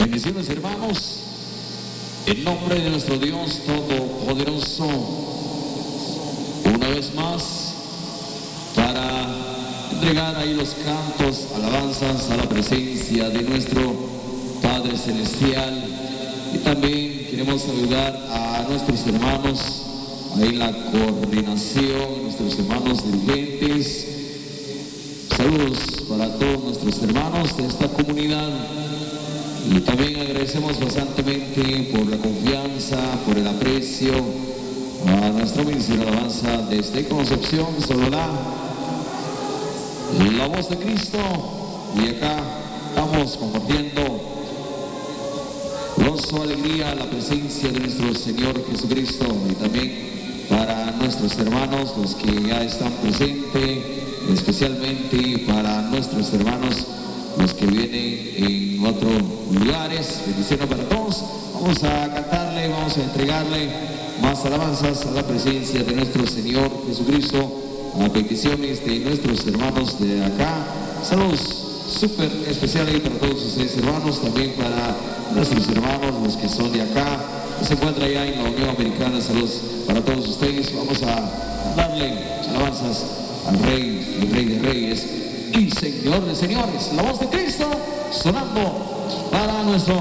Bendiciones, hermanos, en nombre de nuestro Dios Todopoderoso, una vez más, para entregar ahí los cantos, alabanzas a la presencia de nuestro Padre Celestial. Y también queremos saludar a nuestros hermanos ahí en la coordinación, nuestros hermanos dirigentes. Saludos para todos nuestros hermanos de esta comunidad. Y también agradecemos bastantemente por la confianza, por el aprecio a nuestro ministerio de alabanza desde Concepción, Sololá, la voz de Cristo. Y acá estamos compartiendo gozo, alegría, la presencia de nuestro Señor Jesucristo. Y también para nuestros hermanos, los que ya están presentes, especialmente para nuestros hermanos, los que vienen en otros lugares. Bendiciones para todos. Vamos a cantarle, vamos a entregarle más alabanzas a la presencia de nuestro Señor Jesucristo, a peticiones de nuestros hermanos de acá. Saludos súper especiales para todos ustedes, hermanos, también para nuestros hermanos, los que son de acá, que se encuentran allá en la Unión Americana. Saludos para todos ustedes. Vamos a darle alabanzas al Rey, el Rey de Reyes y Señor de señores, la voz de Cristo sonando para nuestro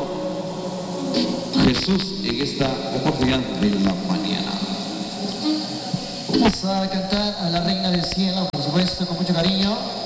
Jesús en esta oportunidad de la mañana. Vamos a cantar a la Reina del Cielo, por supuesto, con mucho cariño.